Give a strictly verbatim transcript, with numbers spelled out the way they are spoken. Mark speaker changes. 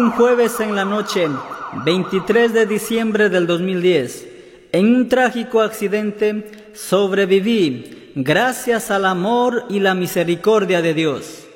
Speaker 1: Un jueves en la noche, veintitrés de diciembre del dos mil diez, en un trágico accidente sobreviví gracias al amor y la misericordia de Dios.